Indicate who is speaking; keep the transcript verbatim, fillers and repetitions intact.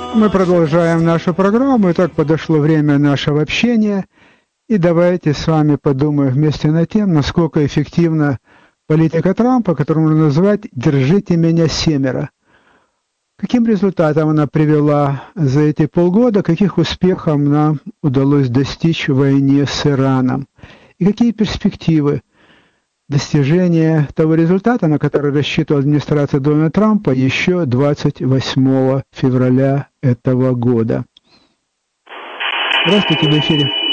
Speaker 1: Мы продолжаем нашу программу. Итак, подошло время нашего общения. И давайте с вами подумаем вместе над тем, насколько эффективна политика Трампа, которую можно назвать «Держите меня семеро». Каким результатом она привела за эти полгода, каких успехов нам удалось достичь в войне с Ираном? И какие перспективы достижения того результата, на который рассчитывала администрация Дональда Трампа еще двадцать восьмого февраля этого года? Здравствуйте, в эфире.